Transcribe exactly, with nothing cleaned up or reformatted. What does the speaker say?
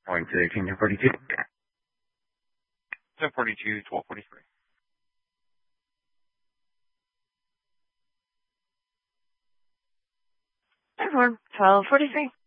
Going to eighteen ten forty-two. ten forty-two, twelve forty-three. Airborne, twelve forty-three.